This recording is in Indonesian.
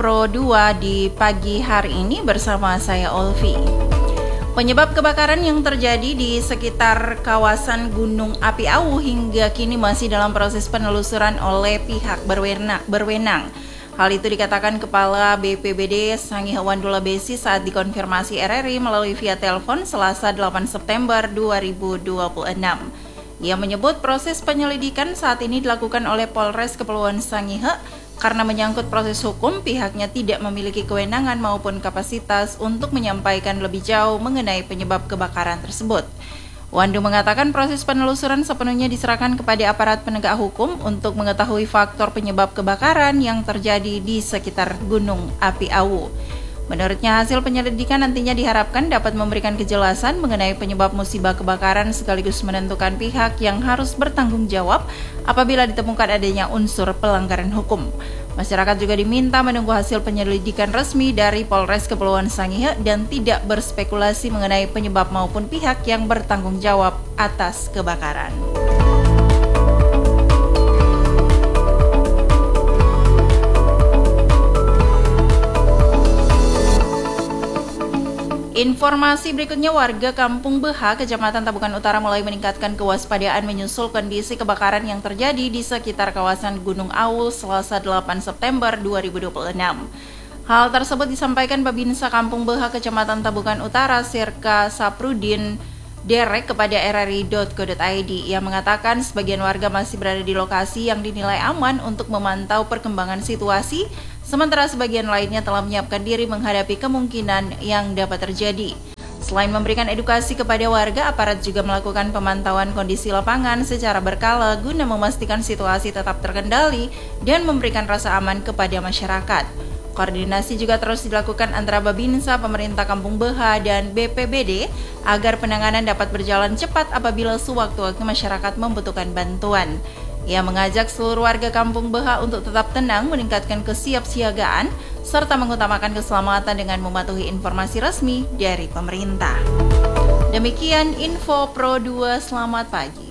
Pro 2 di pagi hari ini bersama saya Olvi. Penyebab kebakaran yang terjadi di sekitar kawasan Gunung Api Awu hingga kini masih dalam proses penelusuran oleh pihak berwenang. Hal itu dikatakan Kepala BPBD Sangihe Wandula Besi saat dikonfirmasi RRI melalui via telepon Selasa 8 September 2026. Ia menyebut proses penyelidikan saat ini dilakukan oleh Polres Kepulauan Sangihe karena menyangkut proses hukum, pihaknya tidak memiliki kewenangan maupun kapasitas untuk menyampaikan lebih jauh mengenai penyebab kebakaran tersebut. Wandu mengatakan proses penelusuran sepenuhnya diserahkan kepada aparat penegak hukum untuk mengetahui faktor penyebab kebakaran yang terjadi di sekitar Gunung Api Awu. Menurutnya hasil penyelidikan nantinya diharapkan dapat memberikan kejelasan mengenai penyebab musibah kebakaran sekaligus menentukan pihak yang harus bertanggung jawab apabila ditemukan adanya unsur pelanggaran hukum. Masyarakat juga diminta menunggu hasil penyelidikan resmi dari Polres Kepulauan Sangihe dan tidak berspekulasi mengenai penyebab maupun pihak yang bertanggung jawab atas kebakaran. Informasi berikutnya, warga Kampung Beha, Kecamatan Tabukan Utara mulai meningkatkan kewaspadaan menyusul kondisi kebakaran yang terjadi di sekitar kawasan Gunung Awu Selasa 8 September 2026. Hal tersebut disampaikan Babinsa Kampung Beha, Kecamatan Tabukan Utara, Sirka Saprudin Derek kepada rri.co.id. Ia mengatakan sebagian warga masih berada di lokasi yang dinilai aman untuk memantau perkembangan situasi, sementara sebagian lainnya telah menyiapkan diri menghadapi kemungkinan yang dapat terjadi. Selain memberikan edukasi kepada warga, aparat juga melakukan pemantauan kondisi lapangan secara berkala guna memastikan situasi tetap terkendali dan memberikan rasa aman kepada masyarakat. Koordinasi juga terus dilakukan antara Babinsa, pemerintah Kampung Beha, dan BPBD agar penanganan dapat berjalan cepat apabila sewaktu-waktu masyarakat membutuhkan bantuan. Ia mengajak seluruh warga Kampung Beha untuk tetap tenang, meningkatkan kesiapsiagaan, serta mengutamakan keselamatan dengan mematuhi informasi resmi dari pemerintah. Demikian info Pro 2, selamat pagi.